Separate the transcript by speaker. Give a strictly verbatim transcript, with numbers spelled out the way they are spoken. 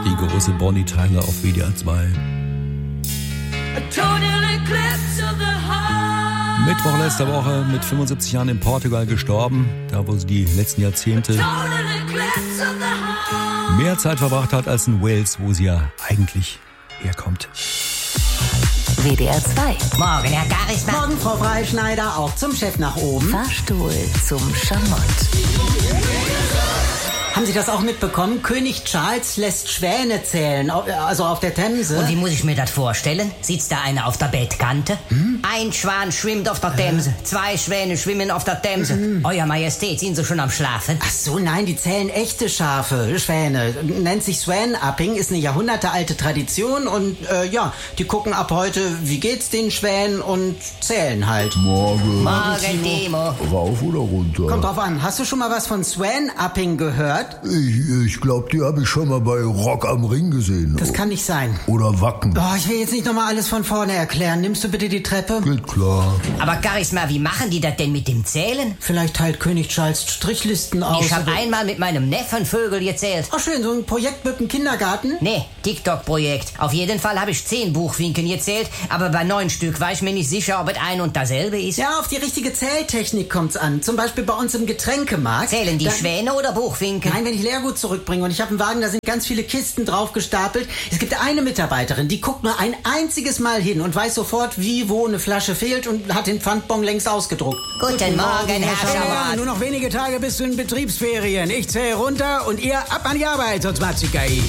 Speaker 1: Die große Bonnie Tyler auf W D R zwei. Mittwoch letzter Woche mit fünfundsiebzig Jahren in Portugal gestorben, da wo sie die letzten Jahrzehnte mehr Zeit verbracht hat als in Wales, wo sie ja eigentlich herkommt.
Speaker 2: W D R zwei.
Speaker 3: Morgen, Herr Garismann.
Speaker 4: Morgen, Frau Freischneider, auch zum Chef nach oben.
Speaker 2: Fahrstuhl zum Schamott.
Speaker 4: Haben Sie das auch mitbekommen? König Charles lässt Schwäne zählen, also auf der Themse.
Speaker 3: Und wie muss ich mir das vorstellen? Sitzt da einer auf der Bettkante? Hm? Ein Schwan schwimmt auf der Themse, zwei Schwäne schwimmen auf der Themse. Hm. Euer Majestät, sind Sie schon am Schlafen?
Speaker 4: Ach so, nein, die zählen echte Schafe, Schwäne. Nennt sich Swan-Upping, ist eine jahrhundertealte Tradition und äh, ja, die gucken ab heute, wie geht's den Schwänen und zählen halt.
Speaker 5: Morgen.
Speaker 3: Morgen, Demo.
Speaker 5: Rauf oder runter?
Speaker 4: Kommt drauf an, hast du schon mal was von Swan-Upping gehört?
Speaker 5: Ich, ich glaube, die habe ich schon mal bei Rock am Ring gesehen.
Speaker 4: Das kann nicht sein.
Speaker 5: Oder Wacken.
Speaker 4: Oh, ich will jetzt nicht nochmal alles von vorne erklären. Nimmst du bitte die Treppe?
Speaker 5: Geht klar.
Speaker 3: Aber Garisma, wie machen die das denn mit dem Zählen?
Speaker 4: Vielleicht teilt König Charles Strichlisten aus.
Speaker 3: Ich habe einmal mit meinem Neffen Vögel gezählt.
Speaker 4: Ach schön, so ein Projekt mit dem Kindergarten?
Speaker 3: Nee, TikTok-Projekt. Auf jeden Fall habe ich zehn Buchfinken gezählt, aber bei neun Stück war ich mir nicht sicher, ob es ein und dasselbe ist.
Speaker 4: Ja, auf die richtige Zähltechnik kommt's an. Zum Beispiel bei uns im Getränkemarkt.
Speaker 3: Zählen die
Speaker 4: da
Speaker 3: Schwäne oder Buchfinken?
Speaker 4: Nein, wenn ich Leergut zurückbringe und ich habe einen Wagen, da sind ganz viele Kisten drauf gestapelt. Es gibt eine Mitarbeiterin, die guckt nur ein einziges Mal hin und weiß sofort, wie wo eine Flasche fehlt und hat den Pfandbon längst ausgedruckt.
Speaker 3: Guten, Guten Morgen, Herr Schamott.
Speaker 6: Ja, nur noch wenige Tage bis zu den Betriebsferien. Ich zähle runter und ihr ab an die Arbeit, sonst macht's die K I.